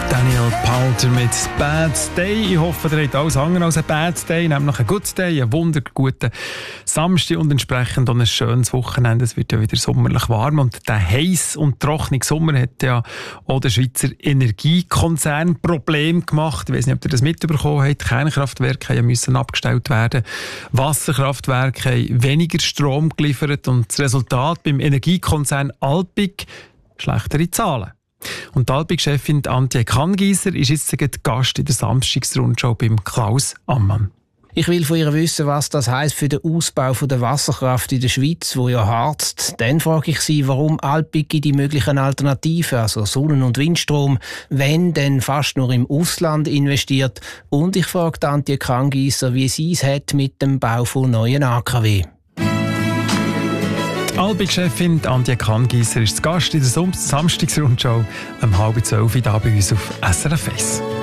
Daniel Powter mit Bad Day. Ich hoffe, ihr habt alles andere als ein Bad Day, nämlich ein Good Day, einen wunderguten Samstag und entsprechend auch ein schönes Wochenende. Es wird ja wieder sommerlich warm und der heiß und trockene Sommer hat ja auch der Schweizer Energiekonzern Probleme gemacht. Ich weiß nicht, ob ihr das mitbekommen habt. Kernkraftwerke müssen abgestellt werden. Wasserkraftwerke haben weniger Strom geliefert und das Resultat beim Energiekonzern Alpiq schlechtere Zahlen. Und die Alpiq-Chefin Antje Kangiser ist jetzt Gast in der Samstagsrundschau beim Klaus Ammann. Ich will von ihr wissen, was das heisst für den Ausbau der Wasserkraft in der Schweiz, wo ja harzt. Dann frage ich sie, warum Alpiq in die möglichen Alternativen, also Sonnen- und Windstrom, wenn denn fast nur im Ausland investiert. Und ich frage Antje Kangiser, wie sie es hat mit dem Bau von neuen AKW. Die Alpiq-Chefin Antje Kangiser ist zu Gast in der Samstagsrundschau um 11:30 hier bei uns auf SRF 1.